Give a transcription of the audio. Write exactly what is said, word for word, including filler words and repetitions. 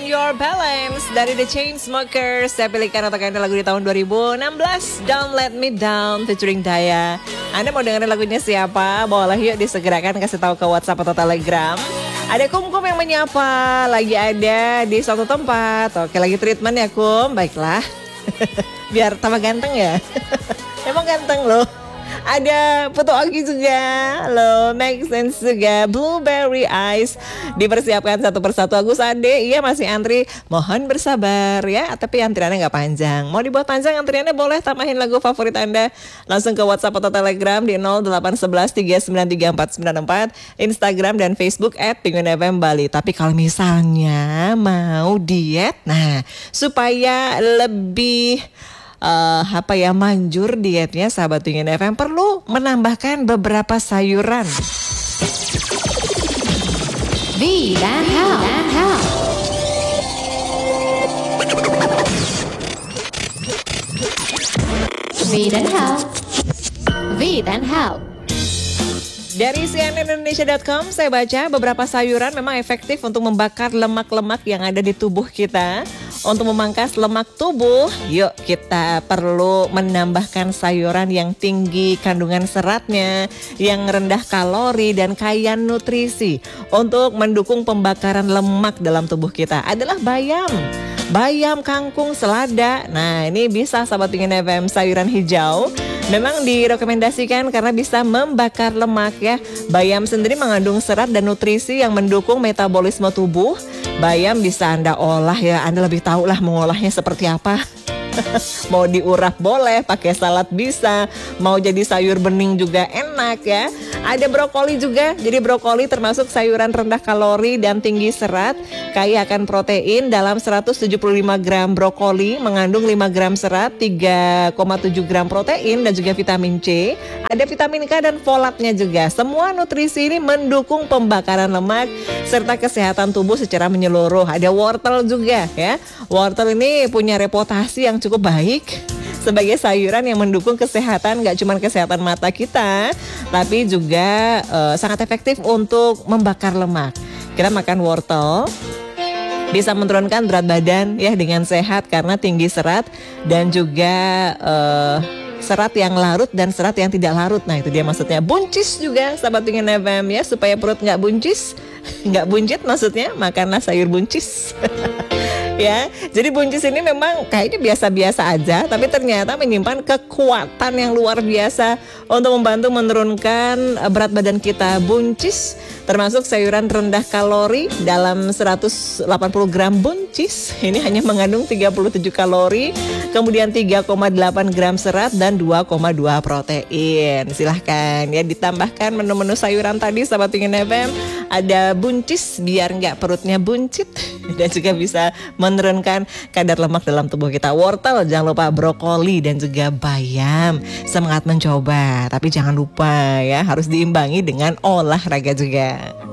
Your Balance dari The Chainsmokers. Saya pilihkan untuk Anda lagu di tahun dua ribu enam belas, Don't Let Me Down featuring Daya. Anda mau dengerin lagunya siapa? Boleh yuk disegerakan kasih tahu ke WhatsApp atau Telegram. Ada Kum-Kum yang menyapa, lagi ada di suatu tempat. Oke, lagi treatment ya Kum, baiklah. Biar tambah ganteng ya. Emang ganteng loh. Ada Putu Oki juga, halo, make sense juga, Blueberry Ice. Dipersiapkan satu persatu. Agus Ade, iya masih antri, mohon bersabar ya. Tapi antriannya gak panjang. Mau dibuat panjang antriannya boleh, tambahin lagu favorit Anda langsung ke WhatsApp atau Telegram di nol delapan satu satu tiga sembilan tiga empat sembilan empat, Instagram dan Facebook at Penguin F M Bali. Tapi kalau misalnya mau diet, nah supaya lebih Uh, apa ya manjur dietnya sahabat Penguin F M perlu menambahkan beberapa sayuran. V dan Health. V dan Health. V dan Health. Dari C N N Indonesia dot com saya baca beberapa sayuran memang efektif untuk membakar lemak-lemak yang ada di tubuh kita. Untuk memangkas lemak tubuh, yuk kita perlu menambahkan sayuran yang tinggi kandungan seratnya, yang rendah kalori dan kaya nutrisi. Untuk mendukung pembakaran lemak dalam tubuh kita adalah bayam. Bayam, kangkung, selada. Nah ini bisa sahabat Penguin F M, sayuran hijau memang direkomendasikan karena bisa membakar lemak ya. Bayam sendiri mengandung serat dan nutrisi yang mendukung metabolisme tubuh. Bayam bisa Anda olah ya, Anda lebih tahu lah mengolahnya seperti apa. Mau diurap boleh, pakai salad bisa, mau jadi sayur bening juga enak ya. Ada brokoli juga, jadi brokoli termasuk sayuran rendah kalori dan tinggi serat, kaya akan protein. Dalam seratus tujuh puluh lima gram brokoli mengandung lima gram serat, tiga koma tujuh gram protein dan juga vitamin C. Ada vitamin K dan folatnya juga. Semua nutrisi ini mendukung pembakaran lemak serta kesehatan tubuh secara menyeluruh. Ada wortel juga ya. Wortel ini punya reputasi yang cukup baik sebagai sayuran yang mendukung kesehatan, gak cuma kesehatan mata kita, tapi juga uh, sangat efektif untuk membakar lemak. Kita makan wortel bisa menurunkan berat badan ya dengan sehat karena tinggi serat dan juga uh, serat yang larut dan serat yang tidak larut. Nah itu dia maksudnya. Buncis juga sahabat Penguin F M ya, supaya perut gak buncis, gak buncit maksudnya, makanlah sayur buncis. Ya, jadi buncis ini memang kayaknya biasa-biasa aja, tapi ternyata menyimpan kekuatan yang luar biasa untuk membantu menurunkan berat badan kita. Buncis termasuk sayuran rendah kalori. Dalam seratus delapan puluh gram buncis ini hanya mengandung tiga puluh tujuh kalori, kemudian tiga koma delapan gram serat dan dua koma dua protein. Silahkan ya ditambahkan menu-menu sayuran tadi sahabat Penguin F M. Ada buncis biar nggak perutnya buncit dan juga bisa menurunkan kadar lemak dalam tubuh kita. Wortel, jangan lupa brokoli dan juga bayam. Semangat mencoba, tapi jangan lupa ya harus diimbangi dengan olahraga juga.